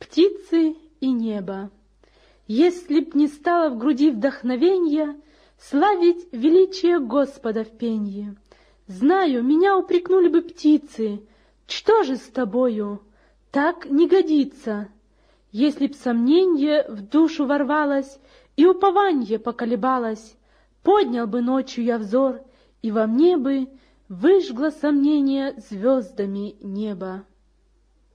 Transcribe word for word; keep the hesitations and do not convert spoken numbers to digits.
птицы и небо. Если б не стало в груди вдохновенья славить величие Господа в пенье, знаю, меня упрекнули бы птицы: что же с тобою? Так не годится. Если б сомненье в душу ворвалось и упованье поколебалось, поднял бы ночью я взор, и во мне бы выжгло сомнение звездами небо.